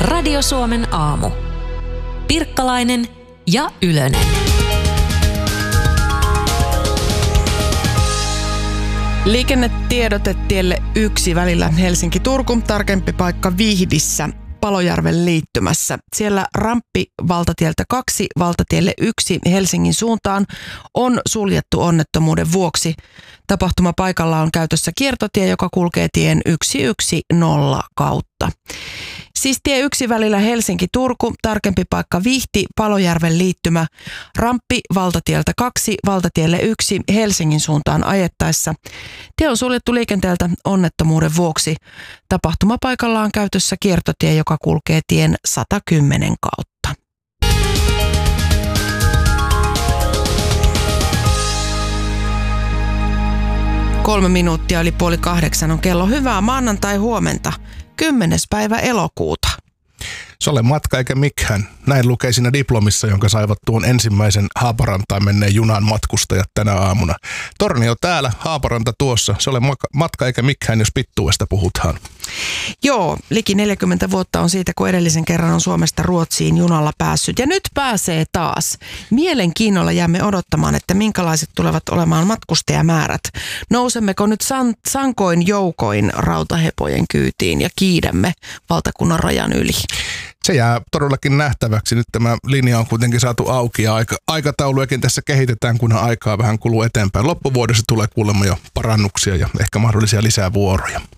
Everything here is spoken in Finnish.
Radio Suomen aamu. Pirkkalainen ja Ylönen. Liikennetiedote tielle 1 välillä Helsinki-Turku, tarkempi paikka Vihdissä, Palojärven liittymässä. Siellä ramppi valtatieltä 2 valtatielle 1 Helsingin suuntaan on suljettu onnettomuuden vuoksi. Tapahtumapaikalla on käytössä kiertotie, joka kulkee tien 110 kautta. Siis tie 1 välillä Helsinki-Turku, tarkempi paikka Vihti, Palojärven liittymä, ramppi valtatieltä 2 valtatielle 1 Helsingin suuntaan ajettaessa. Tie on suljettu liikenteeltä onnettomuuden vuoksi. Tapahtumapaikalla on käytössä kiertotie, joka kulkee tien 110 kautta. Kolme minuuttia yli 7:30 on kello. Hyvää maanantai-huomenta, 10. päivä elokuuta. Se ole matka eikä mikään. Näin lukee siinä diplomissa, jonka saivat tuon ensimmäisen Haaparantaan menneen junan matkustajat tänä aamuna. Tornio täällä, Haaparanta tuossa. Se ole matka eikä mikään, jos pittuesta puhutaan. Joo, liki 40 vuotta on siitä, kun edellisen kerran on Suomesta Ruotsiin junalla päässyt. Ja nyt pääsee taas. Mielenkiinnolla jäämme odottamaan, että minkälaiset tulevat olemaan matkustajamäärät. Nousemmeko nyt sankoin joukoin rautahepojen kyytiin ja kiidämme valtakunnan rajan yli? Se jää todellakin nähtäväksi. Nyt tämä linja on kuitenkin saatu auki ja aikataulujakin tässä kehitetään, kunhan aikaa vähän kuluu eteenpäin. Loppuvuodessa tulee kuulemma jo parannuksia ja ehkä mahdollisia lisää vuoroja.